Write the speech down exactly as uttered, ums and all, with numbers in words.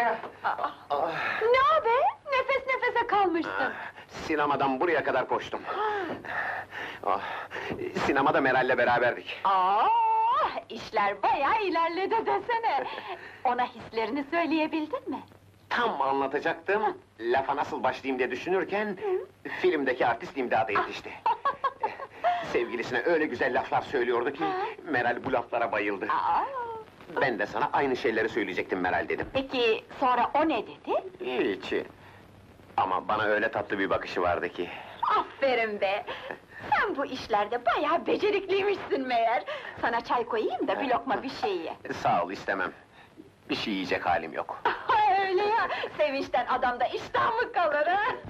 Ne o be? Nefes nefese kalmıştın. Sinemadan buraya kadar koştum. Oh, sinemada Meral'le beraberdik. Aa, işler bayağı ilerledi desene. Ona hislerini söyleyebildin mi? Tam anlatacaktım, lafa nasıl başlayayım diye düşünürken... ...filmdeki artist imdada yetişti. Sevgilisine öyle güzel laflar söylüyordu ki... ...Meral bu laflara bayıldı. Aa, Ben de sana aynı şeyleri söyleyecektim Meral dedim. peki sonra o ne dedi? Hiç. Ama bana öyle tatlı bir bakışı vardı ki... Aferin be! Sen bu işlerde bayağı becerikliymişsin meğer! Sana çay koyayım da bir lokma bir şey ye. Sağ ol, istemem. Bir şey yiyecek halim yok. Öyle ya! Sevinçten adamda iştah mı kalır ha?